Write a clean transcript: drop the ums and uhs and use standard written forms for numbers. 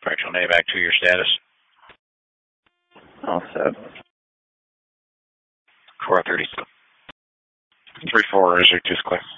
Correctional NAVAC 2, your status. All set. 430. 3-4 is your 2 clear.